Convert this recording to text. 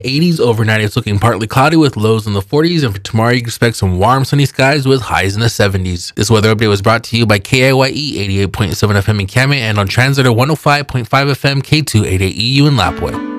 80s overnight. It's looking partly cloudy with lows in the 40s, and for tomorrow you can expect some warm sunny skies with highs in the 70s. This weather update was brought to you by KIYE 88.7 FM in Kame and on Translator 105.5 FM K288EU in Lapwai.